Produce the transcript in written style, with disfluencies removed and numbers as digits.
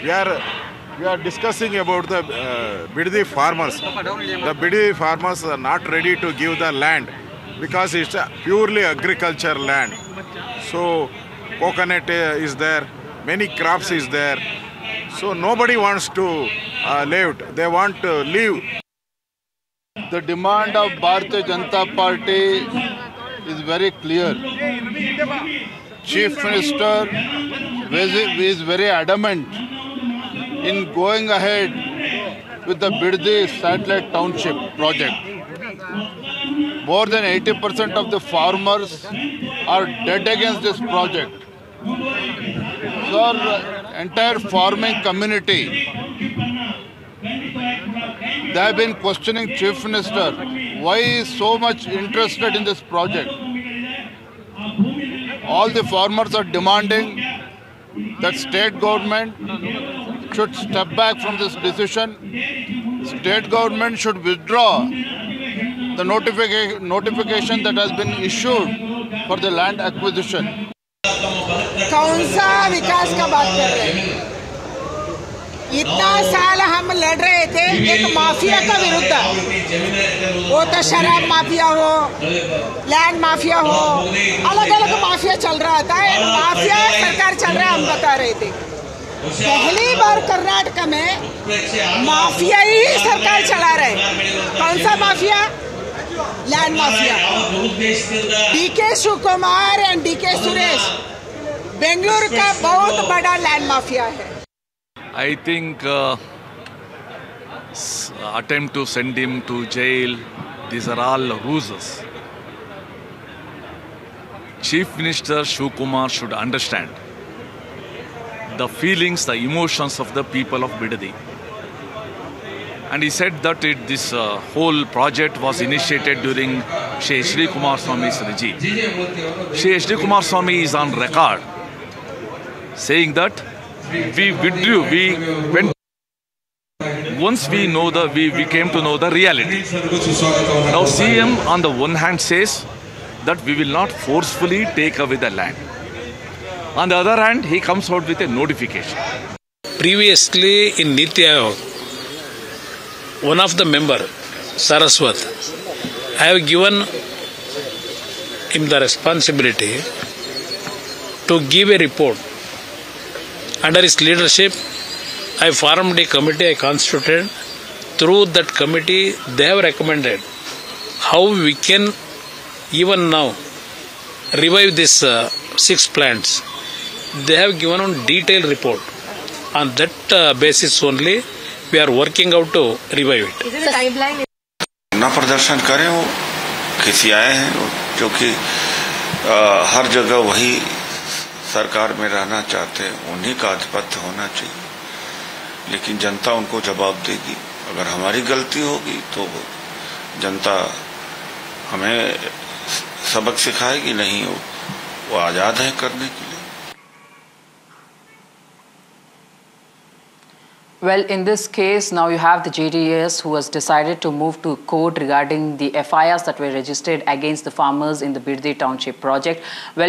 we are we are discussing about the Biddi farmers. The Biddi farmers are not ready to give the land because it's a purely agriculture land. So coconut is there, many crops is there. So nobody wants to live. They want to live. The demand of Bharatiya Janata Party is very clear. Chief Minister is very adamant in going ahead with the Biddi Satellite Township project. More than 80% of the farmers are dead against this project. So our entire farming community, they have been questioning Chief Minister why he is so much interested in this project. All the farmers are demanding that state government should step back from this decision. State government should withdraw the notification that has been issued for the land acquisition. कौन सा विकास का बात कर रहे हैं? इतना साल हम लड़ रहे थे एक माफिया का विरुद्ध, वो तो शराब माफिया हो, लैंड माफिया हो, अलग अलग माफिया चल रहा था। माफिया सरकार चल रहा है, हम बता रहे थे। पहली बार कर्नाटक में माफिया ही सरकार चला रहे। कौन सा mafia? Land mafia. DK Shivkumar and DK Suresh Bengaluru का बहुत बड़ा लैंड माफिया है। I think attempt to send him to jail, these are all ruses. Chief Minister Shivakumar should understand the feelings, the emotions of the people of Biddi. And he said that this whole project was initiated during Shri H.D. Kumaraswamy's regime. Shri H.D. Kumaraswamy is on record saying that we withdrew, once we came to know the reality. Now CM on the one hand says that we will not forcefully take away the land. On the other hand, he comes out with a notification. Previously in Niti Aayog, one of the member, Saraswat, I have given him the responsibility to give a report. Under his leadership, I formed a committee, I constituted. Through that committee, they have recommended how we can even now revive these 6 plants. They have given a detailed report. On that basis only, we are working out to revive it. Is it a timeline? ना प्रदर्शन करें, वो किसी आए हैं जो कि हर जगह वही सरकार में रहना चाहते हैं, उन्हीं का आधिपत्य होना चाहिए। लेकिन जनता उनको जवाब देगी। अगर हमारी गलती होगी तो जनता हमें सबक सिखाएगी, नहीं वो आजाद है करने के लिए। Well, in this case, now you have the JDS who has decided to move to court regarding the FIRs that were registered against the farmers in the Biddi Township project. Well,